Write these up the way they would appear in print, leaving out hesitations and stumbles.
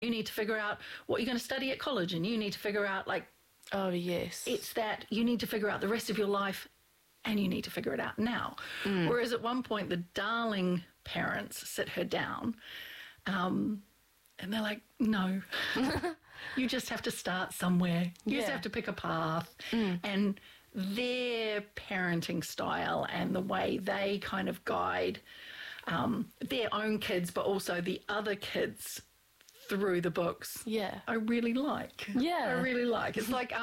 you need to figure out what you're going to study at college, and you need to figure out, like, Oh, yes. it's that you need to figure out the rest of your life, and you need to figure it out now. Whereas at one point, the darling parents sit her down, and they're like, no, you just have to start somewhere. You just have to pick a path. And their parenting style and the way they kind of guide their own kids, but also the other kids through the books. Yeah. I really like. Yeah. I really like. It's like,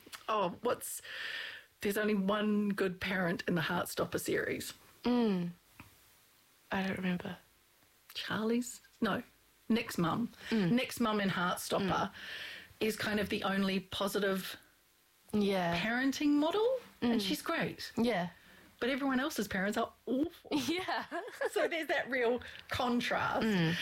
there's only one good parent in the Heartstopper series. I don't remember. Nick's mum. Nick's mum in Heartstopper is kind of the only positive parenting model, and she's great. Yeah. But everyone else's parents are awful. Yeah. So there's that real contrast.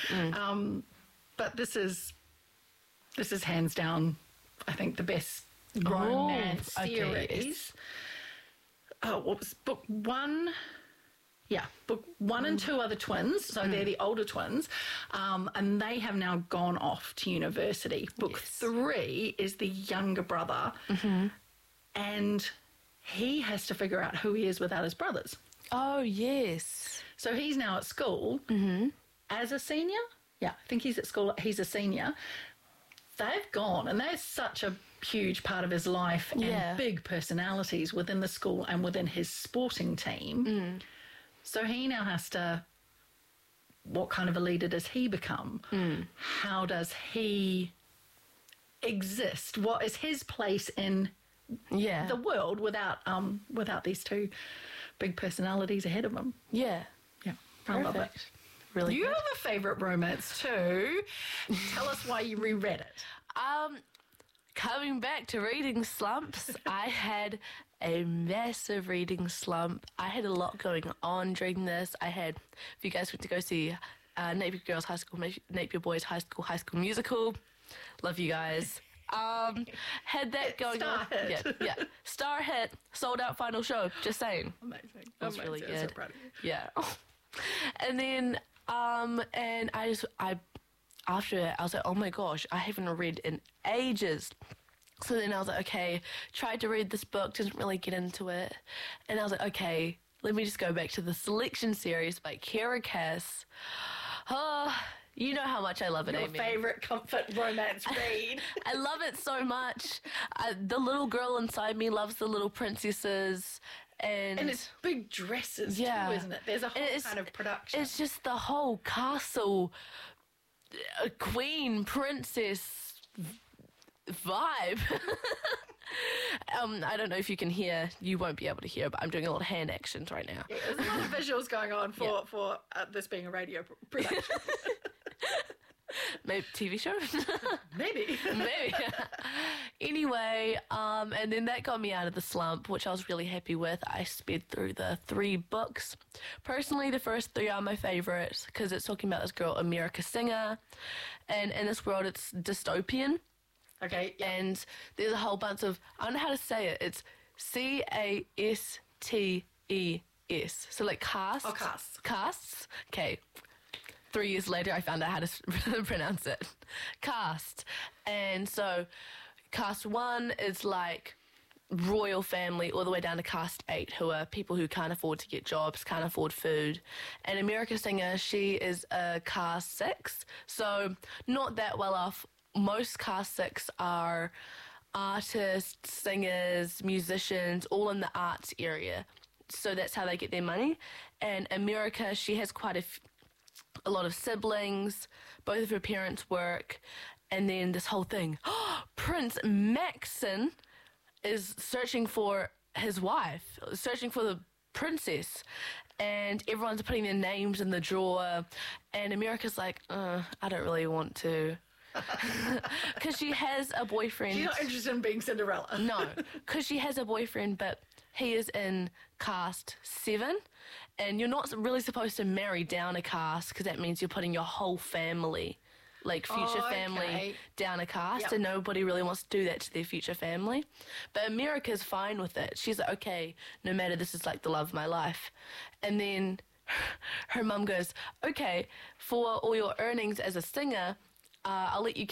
But this is hands down, I think, the best romance series. Yes. What was book one? Yeah, book 1 and 2 are the twins, so they're the older twins, and they have now gone off to university. Book 3 is the younger brother, and he has to figure out who he is without his brothers. Oh, yes. So he's now at school as a senior. Yeah, I think he's at school. He's a senior. They've gone, and that's such a huge part of his life and big personalities within the school and within his sporting team. So he now has to, what kind of a leader does he become? How does he exist? What is his place in the world without these two big personalities ahead of him? Yeah. Yeah, I love it. Really You good. have a favourite romance too. Tell us why you reread it. Coming back to reading slumps, I had a massive reading slump. I had a lot going on during this. If you guys went to go see Napier Girls High School, Napier Boys High School Musical, love you guys. Had that going Star on. hit. Yeah. Star hit, sold out final show, just saying. Amazing. It was really I'm good. so proud of you. Yeah. And then, and after it, I was like, oh my gosh, I haven't read in ages. So then I was like, okay, tried to read this book, didn't really get into it. And I was like, okay, let me just go back to the Selection series by Kiera Cass. Oh, you know how much I love it, Your Amy. favourite comfort romance read. I love it so much. The little girl inside me loves the little princesses. And it's big dresses too, isn't it? There's a whole kind of production. It's just the whole castle, queen, princess vibe. I don't know if you can hear. You won't be able to hear, but I'm doing a lot of hand actions right now. Yeah, there's a lot of visuals going on for this being a radio production. Maybe TV show? Maybe. Anyway, and then that got me out of the slump, which I was really happy with. I sped through the 3 books. Personally, the first 3 are my favourites because it's talking about this girl, America Singer, and in this world it's dystopian. Okay. Yeah. And there's a whole bunch of, I don't know how to say it, it's Castes. So like casts. Oh, casts. Casts. Okay. 3 years later, I found out how to pronounce it. Cast. And so, cast 1 is like royal family all the way down to cast 8, who are people who can't afford to get jobs, can't afford food. And America Singer, she is a cast 6, so not that well off. Most cast 6 are artists, singers, musicians, all in the arts area. So that's how they get their money. And America, she has quite a lot of siblings, both of her parents work, and then this whole thing. Prince Maxon is searching for his wife, searching for the princess, and everyone's putting their names in the drawer, and America's like, I don't really want to. Because she has a boyfriend. She's not interested in being Cinderella. No, because she has a boyfriend, but he is in cast 7, and you're not really supposed to marry down a cast because that means you're putting your whole family, like future family, down a cast, and nobody really wants to do that to their future family. But America's fine with it. She's like, okay, no matter, this is like the love of my life. And then her mum goes, okay, for all your earnings as a singer, I'll let you